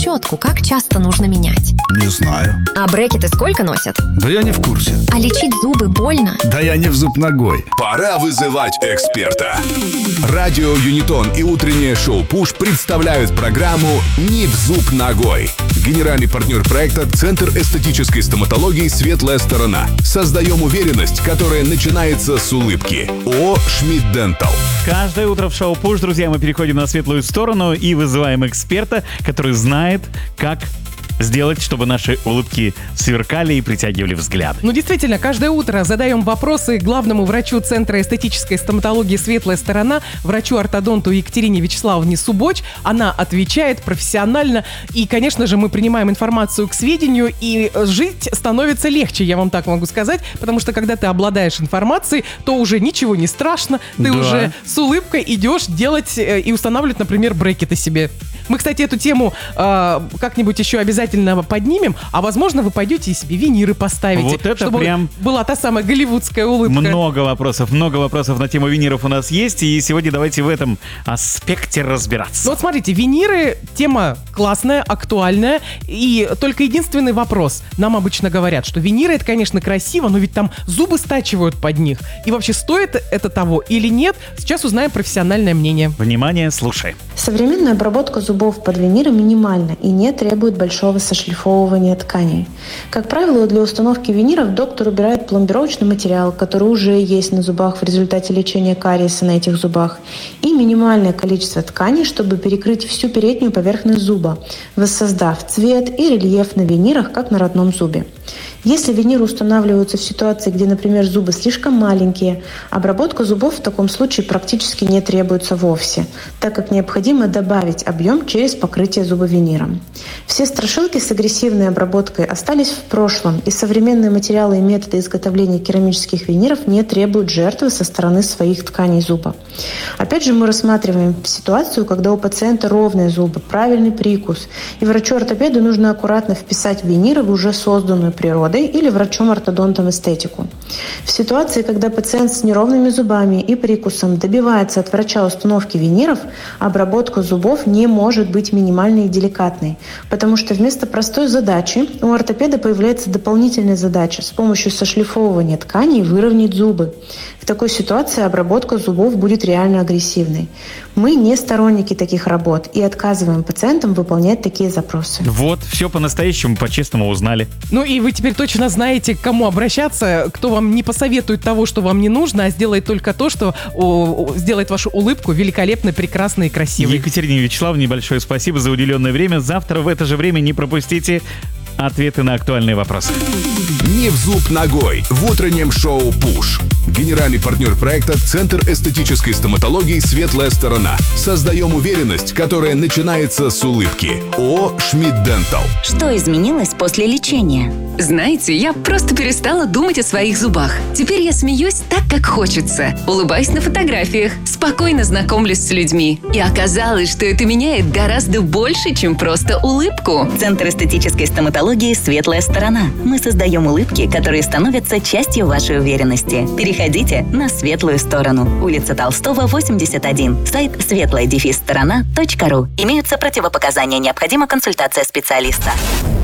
щетку как часто нужно менять? Не знаю. А брекеты сколько носят? Да я не в курсе. А лечить зубы больно? Да я не в зуб ногой. Пора вызывать эксперта. Радио Юнитон и утреннее шоу «Пуш» представляют программу «Не в зуб ногой». Генеральный партнер проекта — Центр эстетической стоматологии «Светлая сторона». Создаем уверенность, которая начинается с улыбки. ООО «Шмидт Дентал». Каждое утро в шоу «Пуш», друзья, мы переходим на светлую сторону и вызываем эксперта, который знает, как сделать, чтобы наши улыбки сверкали и притягивали взгляд. Ну, действительно, каждое утро задаем вопросы главному врачу Центра эстетической стоматологии «Светлая сторона», врачу-ортодонту Екатерине Вячеславовне Субоч. Она отвечает профессионально. И, конечно же, мы принимаем информацию к сведению, и жить становится легче, я вам так могу сказать, потому что, когда ты обладаешь информацией, то уже ничего не страшно, ты уже с улыбкой идешь делать и устанавливать, например, брекеты себе. Мы, кстати, эту тему как-нибудь еще обязательно поднимем, а возможно, вы пойдете и себе виниры поставите. Вот это чтобы прям была та самая голливудская улыбка. Много вопросов на тему виниров у нас есть, и сегодня давайте в этом аспекте разбираться. Ну вот смотрите, виниры — тема классная, актуальная, и только единственный вопрос. Нам обычно говорят, что виниры — это, конечно, красиво, но ведь там зубы стачивают под них. И вообще, стоит это того или нет? Сейчас узнаем профессиональное мнение. Внимание, слушай. Современная обработка зубов под виниры минимальна и не требует большого сошлифовывания тканей. Как правило, для установки виниров доктор убирает пломбировочный материал, который уже есть на зубах в результате лечения кариеса на этих зубах, и минимальное количество тканей, чтобы перекрыть всю переднюю поверхность зуба, воссоздав цвет и рельеф на винирах, как на родном зубе. Если виниры устанавливаются в ситуации, где, например, зубы слишком маленькие, обработка зубов в таком случае практически не требуется вовсе, так как необходимо добавить объем через покрытие зуба виниром. Все страшилки с агрессивной обработкой остались в прошлом, и современные материалы и методы изготовления керамических виниров не требуют жертвы со стороны своих тканей зуба. Опять же, мы рассматриваем ситуацию, когда у пациента ровные зубы, правильный прикус, и врачу-ортопеду нужно аккуратно вписать виниры в уже созданную природой или врачом-ортодонтом эстетику. В ситуации, когда пациент с неровными зубами и прикусом добивается от врача установки виниров, обработка зубов не может быть минимальной и деликатной, потому что вместо простой задачи у ортопеда появляется дополнительная задача с помощью сошлифовывания тканей выровнять зубы. В такой ситуации обработка зубов будет реально агрессивной. Мы не сторонники таких работ и отказываем пациентам выполнять такие запросы. Вот, все по-настоящему, по-честному узнали. Ну и вы теперь точно знаете, к кому обращаться, кто вам не посоветует того, что вам не нужно, а сделает только то, что сделает вашу улыбку великолепной, прекрасной и красивой. Екатерине Вячеславовне большое спасибо за уделенное время. Завтра в это же время не пропустите ответы на актуальные вопросы. Не в зуб ногой в утреннем шоу «Пуш». Генеральный партнер проекта — Центр эстетической стоматологии «Светлая сторона». Создаем уверенность, которая начинается с улыбки. ООО «Шмидт Дентал». Что изменилось после лечения? Знаете, я просто перестала думать о своих зубах. Теперь я смеюсь так, как хочется. Улыбаюсь на фотографиях, спокойно знакомлюсь с людьми. И оказалось, что это меняет гораздо больше, чем просто улыбку. Центр эстетической стоматологии «Светлая сторона». Мы создаем улыбки, которые становятся частью вашей уверенности. Переходите на светлую сторону. Улица Толстого, 81. Сайт светлая-сторона.ру. Имеются противопоказания. Необходима консультация специалиста.